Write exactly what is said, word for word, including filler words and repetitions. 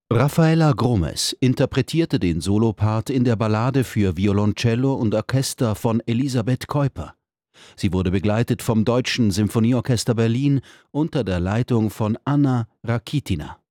Rafaela Gromes interpretierte den Solopart in der Ballade für Violoncello und Orchester von Elisabeth Keuper. Sie wurde begleitet vom Deutschen Symphonieorchester Berlin unter der Leitung von Anna Rakitina.